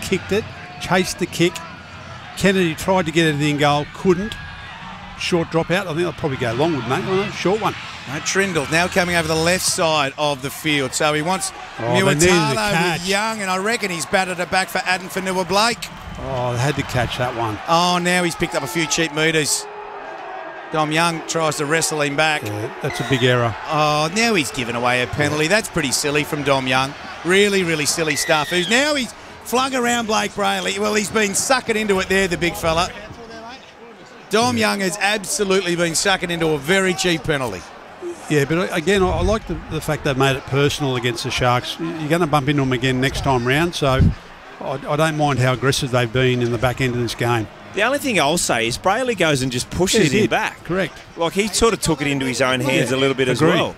kicked it, chased the kick. Kennedy tried to get it in goal, couldn't. Short drop out. I think they'll probably go long, wouldn't they? Oh, no, short one. No, Trindle now coming over the left side of the field. So he wants They needed the Muatalo catch. with Young, and I reckon he's batted it back for Adam Fanua-Blake. Oh, they had to catch that one. Oh, now he's picked up a few cheap metres. Dom Young tries to wrestle him back. Yeah, that's a big error. Oh, now he's given away a penalty. That's pretty silly from Dom Young. Really, really silly stuff. Now he's flung around Blake Brayley. Well, he's been sucking into it there, the big fella. Dom Young has absolutely been sucking into a very cheap penalty. Yeah, but again, I like the fact they've made it personal against the Sharks. You're going to bump into them again next time round, so I don't mind how aggressive they've been in the back end of this game. The only thing I'll say is Brayley goes and just pushes him back. Correct. Like he sort of took it into his own hands a little bit as well.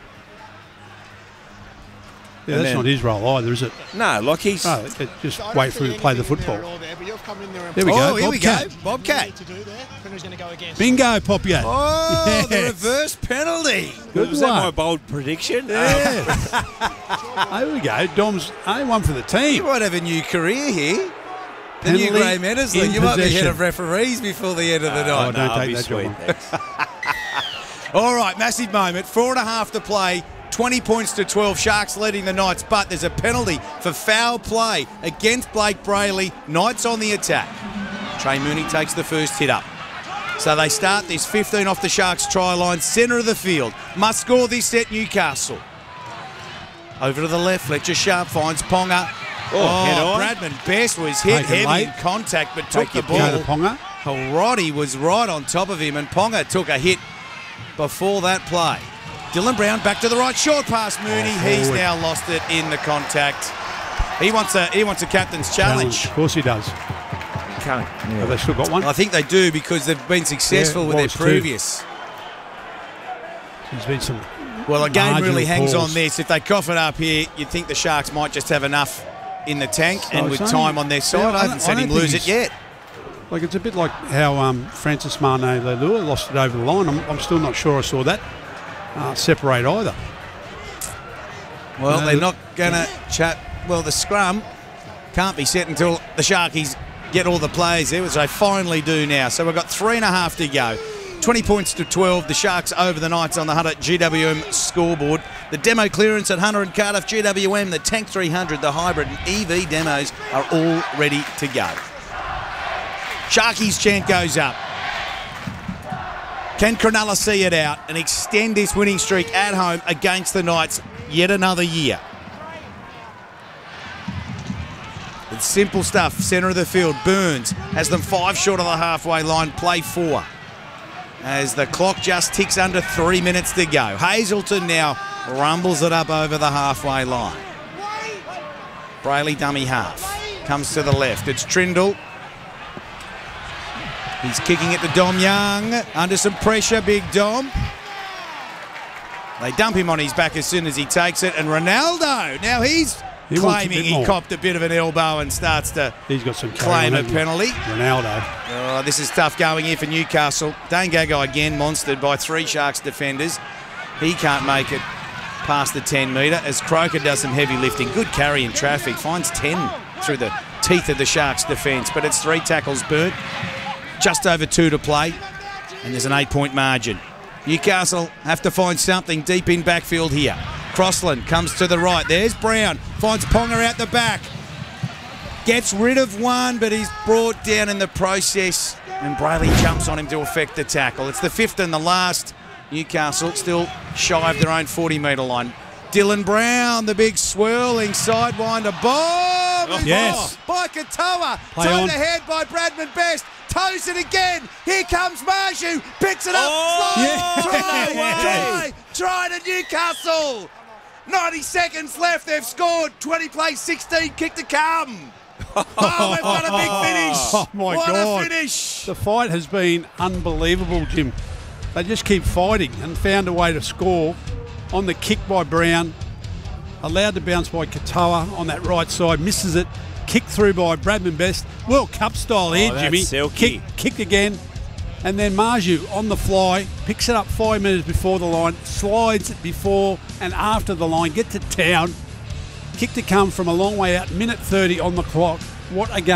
Yeah, that's not his role either, is it? No, like he's... No, just wait for him to play the football. There we go. Here we go. Bobcat. Bobcat. Bingo, Popcat. Oh, the Yes. reverse penalty. Good Was one. that my bold prediction? Yeah. There we go. Dom's one for the You team. might have a new career here. The Penalty new Graham Eddersley. in You might be head possession. of referees before the end of the night. don't I'll take be that sweet, job on. thanks. All right, massive moment. 4.5 to play. 20 points to 12. Sharks leading the Knights, but there's a penalty for foul play against Blake Brayley. Knights on the attack. Trey Mooney takes the first hit up. So they start this 15 off the Sharks try line, centre of the field. Must score this set, Newcastle. Over to the left, Fletcher Sharp finds Ponga. head on. Bradman Best was hit Taken heavy late. in contact, but took the Go to ball. Ponga. Roddy was right on top of him, and Ponga took a hit before that play. Dylan Brown back to the right, short pass Mooney. He's forward. now lost it in the contact. He wants a captain's challenge. Of course he does. Have they still got one? I think they do because they've been successful Yeah, with their was too. previous. There's been some. Well, a game marginal really hangs calls. on this. If they cough it up here, you'd think the Sharks might just have enough in the tank, So and with it's time only- on their side, Yeah, I haven't seen him don't lose think it yet. Like it's a bit like how Francis Marne Leilua lost it over the line. I'm still not sure I saw that separate either. Well, No, they're the- not going to chat. Well, the scrum can't be set until the Sharkies get all the players there, which they finally do now. So we've got 3.5 to go. 20 points to 12. The Sharks over the Knights on the Hunter GWM scoreboard. The demo clearance at Hunter and Cardiff GWM, the Tank 300, the hybrid and EV demos are all ready to go. Sharkies chant goes up. Can Cronulla see it out and extend this winning streak at home against the Knights yet another year? It's simple stuff. Centre of the field. Burns has them 5 short of the halfway line. Play 4. As the clock just ticks under 3 minutes to go. Hazelton now rumbles it up over the halfway line. Brayley dummy half. Comes to the left. It's Trindle. He's kicking it to Dom Young. Under some pressure, Big Dom. They dump him on his back as soon as he takes it. And Ronaldo, now he's He wants a claiming bit he more. copped a bit of an elbow and starts to He's got some claim a carry on, hasn't he? penalty. Ronaldo. Oh, this is tough going here for Newcastle. Dane Gagai again monstered by 3 Sharks defenders. He can't make it past the 10 metre as Croker does some heavy lifting. Good carry in traffic. Finds 10 through the teeth of the Sharks defence. But it's 3 tackles burnt. Just over 2 to play. And there's an 8-point margin. Newcastle have to find something deep in backfield here. Crossland comes to the right. There's Brown. Finds Ponga out the back. Gets rid of one, but he's brought down in the process. And Brayley jumps on him to effect the tackle. It's the 5th and the last. Newcastle still shy of their own 40-metre line. Dylan Brown, the big swirling sidewinder bomb. Yes. By Katoa. Play Turned on. ahead by Bradman Best. Toes it again. Here comes Marju. Picks it up. Oh, Slides. yeah. Try to Newcastle. 90 seconds left. They've scored. 20 plays 16. Kick to come. Oh, they've got a big finish. Oh, my what God. a finish. The fight has been unbelievable, Jim. They just keep fighting and found a way to score on the kick by Brown. Allowed to bounce by Katoa on that right side. Misses it. Kicked through by Bradman Best. World Cup style here, that's Jimmy. silky. Kicked again. And then Marju on the fly. Picks it up 5 metres before the line. Slides it before and after the line. Get to town. Kick to come from a long way out. Minute 30 on the clock. What a game.